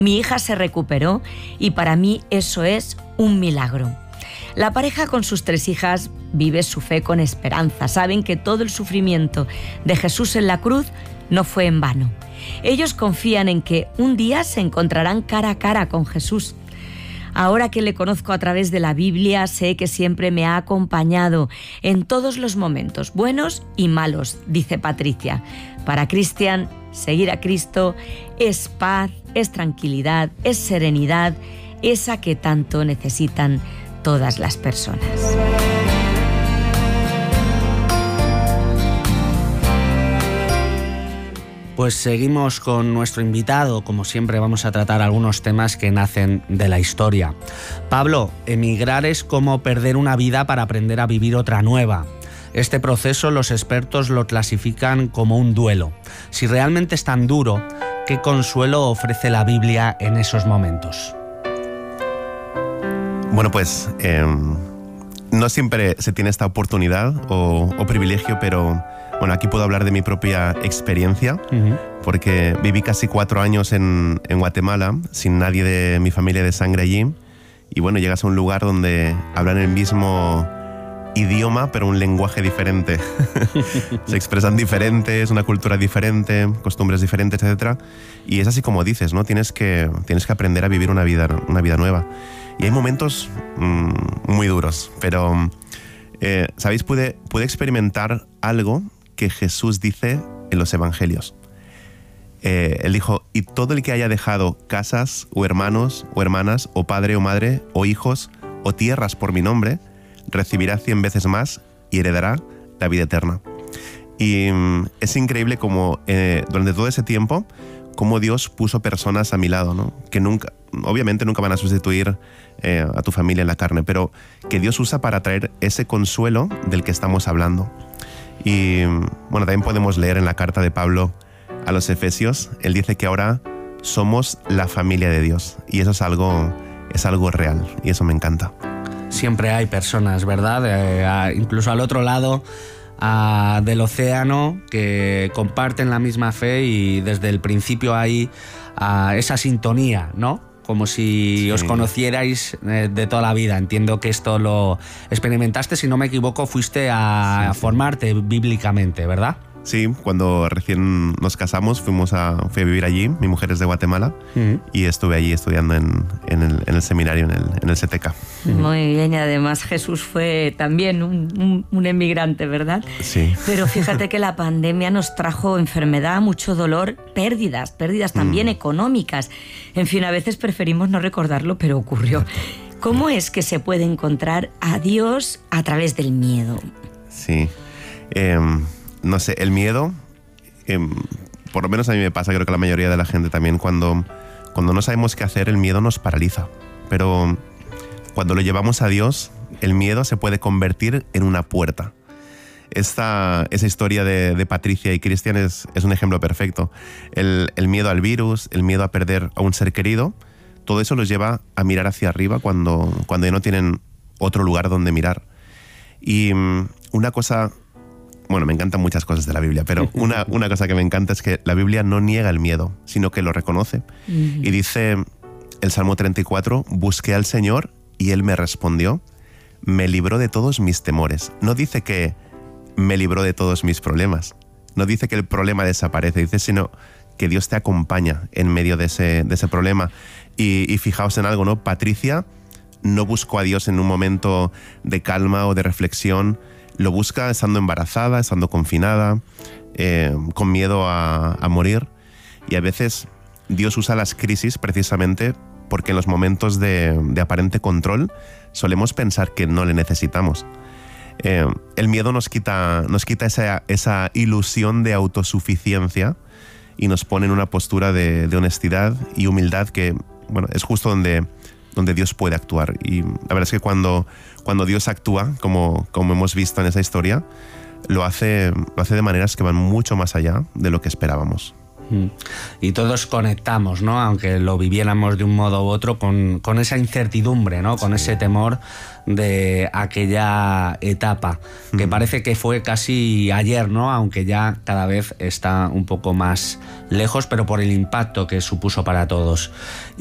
Mi hija se recuperó y para mí eso es un milagro. La pareja con sus 3 hijas vive su fe con esperanza. Saben que todo el sufrimiento de Jesús en la cruz no fue en vano. Ellos confían en que un día se encontrarán cara a cara con Jesús. Ahora que le conozco a través de la Biblia, sé que siempre me ha acompañado en todos los momentos, buenos y malos, dice Patricia. Para Cristian, seguir a Cristo es paz, es tranquilidad, es serenidad, esa que tanto necesitan todas las personas. Pues seguimos con nuestro invitado. Como siempre vamos a tratar algunos temas que nacen de la historia. Pablo, emigrar es como perder una vida para aprender a vivir otra nueva. Este proceso los expertos lo clasifican como un duelo. Si realmente es tan duro, ¿qué consuelo ofrece la Biblia en esos momentos? Bueno, pues no siempre se tiene esta oportunidad o privilegio, pero bueno, aquí puedo hablar de mi propia experiencia, porque viví casi 4 años en Guatemala, sin nadie de mi familia de sangre allí, y bueno, llegas a un lugar donde hablan el mismo idioma, pero un lenguaje diferente. Se expresan diferentes, una cultura diferente, costumbres diferentes, etc. Y es así como dices, ¿no? Tienes que aprender a vivir una vida nueva. Y hay momentos muy duros, pero, ¿sabéis? Pude experimentar algo que Jesús dice en los evangelios. Él dijo, y todo el que haya dejado casas, o hermanos, o hermanas, o padre o madre, o hijos, o tierras por mi nombre, recibirá 100 veces más y heredará la vida eterna. Y es increíble como durante todo ese tiempo, cómo Dios puso personas a mi lado, ¿no? Que obviamente nunca van a sustituir a tu familia en la carne, pero que Dios usa para traer ese consuelo del que estamos hablando. Y bueno, también podemos leer en la carta de Pablo a los Efesios, él dice que ahora somos la familia de Dios, y eso es algo real, y eso me encanta. Siempre hay personas, ¿verdad? Incluso al otro lado del océano, que comparten la misma fe, y desde el principio hay esa sintonía, ¿no? Como si os conocierais de toda la vida. Entiendo que esto lo experimentaste, si no me equivoco, fuiste a formarte bíblicamente, ¿verdad? Sí, cuando recién nos casamos fui a vivir allí. Mi mujer es de Guatemala y estuve allí estudiando en el seminario, en el CTK. Muy bien, y además Jesús fue también un emigrante, ¿verdad? Sí. Pero fíjate que la pandemia nos trajo enfermedad, mucho dolor, pérdidas también económicas. En fin, a veces preferimos no recordarlo, pero ocurrió. ¿Cómo es que se puede encontrar a Dios a través del miedo? Sí. No sé, el miedo, por lo menos a mí me pasa, creo que a la mayoría de la gente también, cuando no sabemos qué hacer, el miedo nos paraliza. Pero cuando lo llevamos a Dios, el miedo se puede convertir en una puerta. Esa historia de Patricia y Cristian es un ejemplo perfecto. El miedo al virus, el miedo a perder a un ser querido, todo eso los lleva a mirar hacia arriba cuando ya no tienen otro lugar donde mirar. Y una cosa... Bueno, me encantan muchas cosas de la Biblia, pero una cosa que me encanta es que la Biblia no niega el miedo, sino que lo reconoce. Y dice el Salmo 34, busqué al Señor y Él me respondió, me libró de todos mis temores. No dice que me libró de todos mis problemas, no dice que el problema desaparece, dice sino que Dios te acompaña en medio de ese problema. Y fijaos en algo, ¿no? Patricia no buscó a Dios en un momento de calma o de reflexión, lo busca estando embarazada, estando confinada, con miedo a morir. Y a veces Dios usa las crisis precisamente porque en los momentos de aparente control solemos pensar que no le necesitamos. El miedo nos quita esa ilusión de autosuficiencia y nos pone en una postura de honestidad y humildad que, bueno, es justo donde Dios puede actuar. Y la verdad es que cuando Dios actúa, como hemos visto en esa historia, lo hace de maneras que van mucho más allá de lo que esperábamos. Y todos conectamos, ¿no? Aunque lo viviéramos de un modo u otro, con esa incertidumbre, ¿no? Con ese temor de aquella etapa, que parece que fue casi ayer, ¿no? Aunque ya cada vez está un poco más lejos, pero por el impacto que supuso para todos.